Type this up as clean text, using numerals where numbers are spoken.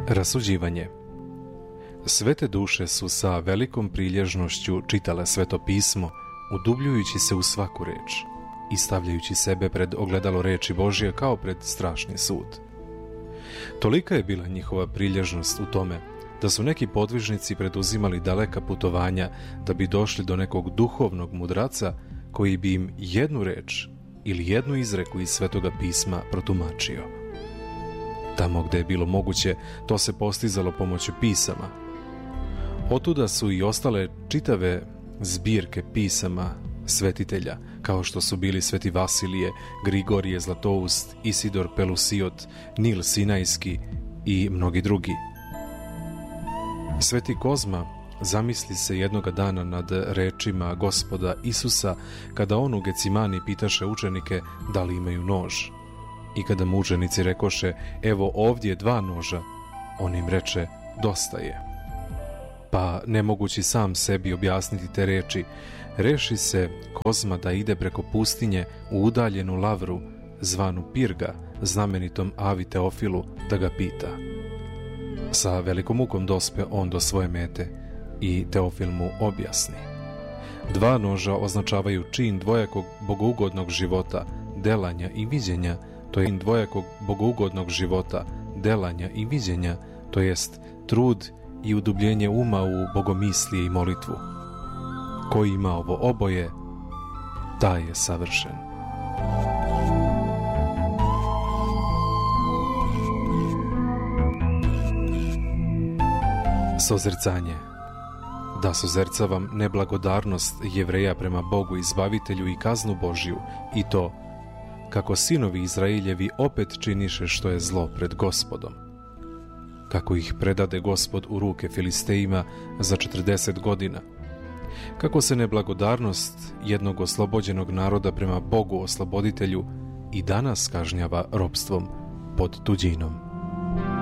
Rasuđivanje. Svete duše su sa velikom prilježnošću čitale Sveto pismo, udubljujući se u svaku reč i stavljajući sebe pred ogledalo reči Božje kao pred strašni sud. Tolika je bila njihova prilježnost u tome da su neki podvižnici preduzimali daleka putovanja da bi došli do nekog duhovnog mudraca koji bi im jednu reč ili jednu izreku iz Svetoga pisma protumačio. Tamo gde je bilo moguće, to se postizalo pomoću pisama. Otuda su i ostale čitave zbirke pisama svetitelja, kao što su bili Sveti Vasilije, Grigorije Zlatoust, Isidor Pelusiot, Nil Sinajski i mnogi drugi. Sveti Kozma zamisli se jednoga dana nad rečima Gospoda Isusa kada on u Gecimani pitaše učenike da li imaju nož. I kada mu učenici rekoše, evo ovdje 2 noža, on im reče, dosta je. Pa ne mogući sam sebi objasniti te reči, reši se Kozma da ide preko pustinje u udaljenu lavru, zvanu Pirga, znamenitom Avi Teofilu, da ga pita. Sa velikom mukom dospe on do svoje mete i Teofil mu objasni. 2 noža označavaju čin dvojakog bogougodnog života, delanja i viđenja, to je dvojakog bogougodnog života, delanja i viđenja, to jest trud i udubljenje uma u bogomislije i molitvu. Ko ima ovo oboje, taj je savršen. Sozrcanje. Da sozrcavam neblagodarnost Jevreja prema Bogu Izbavitelju i kaznu Božju, i to kako sinovi Izrailjevi opet činiše što je zlo pred Gospodom. Kako ih predade Gospod u ruke Filistejima za 40 godina. Kako se neblagodarnost jednog oslobođenog naroda prema Bogu Osloboditelju i danas kažnjava ropstvom pod tuđinom.